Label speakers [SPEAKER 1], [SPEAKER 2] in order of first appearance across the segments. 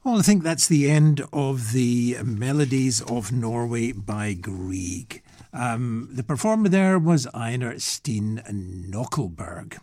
[SPEAKER 1] Well, I think that's the end of the Melodies of Norway by Grieg. The performer there was Einar Steen Knokkelberg.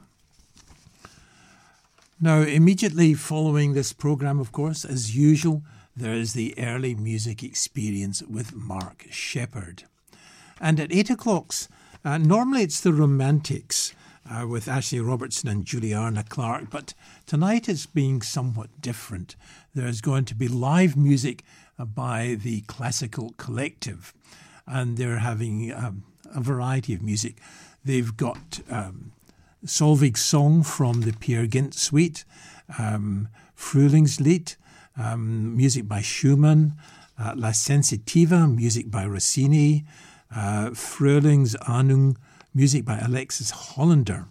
[SPEAKER 1] Now, immediately following this programme, of course, as usual, there is the early music experience with Mark Sheppard. And at 8 o'clock, normally it's the Romantics with Ashley Robertson and Juliana Clark, but tonight it's being somewhat different. There's going to be live music by the Classical Collective, and they're having a variety of music. They've got Solveig's Song from the Peer Gynt Suite, Frühlingslied, music by Schumann, La Sensitiva, music by Rossini, Frühlingsahnung, music by Alexis Hollander,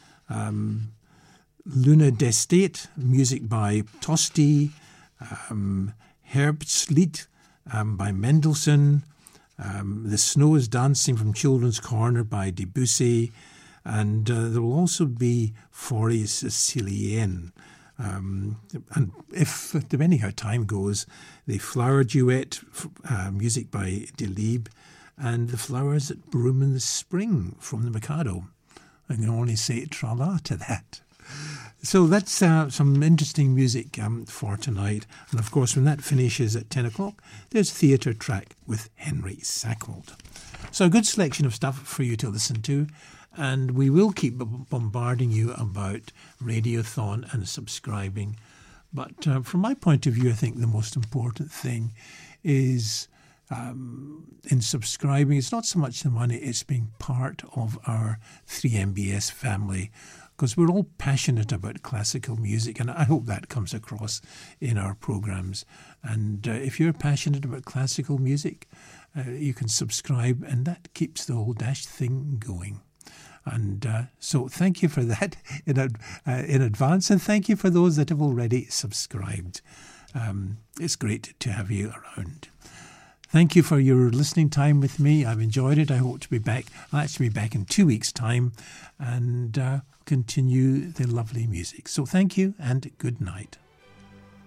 [SPEAKER 1] Luna d'Estate, music by Tosti, Herbstlied by Mendelssohn, The Snow is Dancing from Children's Corner by Debussy, and there will also be Forêt Sicilienne. And if, depending how time goes, the Flower Duet, music by Delibes, and the Flowers that Bloom in the Spring from the Mikado. I can only say tra-la to that. So that's some interesting music for tonight. And of course, when that finishes at 10 o'clock, there's Theatre Track with Henry Sackwold. So a good selection of stuff for you to listen to. And we will keep bombarding you about Radiothon and subscribing. But from my point of view, I think the most important thing is in subscribing, it's not so much the money, it's being part of our 3MBS family, because we're all passionate about classical music, and I hope that comes across in our programs. And if you're passionate about classical music, you can subscribe, and that keeps the whole thing going. And so thank you for that in advance, and thank you for those that have already subscribed. It's great to have you around. Thank you for your listening time with me. I've enjoyed it. I hope to be back. I'll actually be back in 2 weeks' time and continue the lovely music. So thank you and good night.